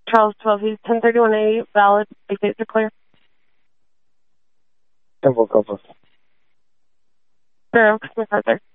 Charles 12, he's 1031A, valid, exit to clear. 10-4, go for. Sure, McArthur.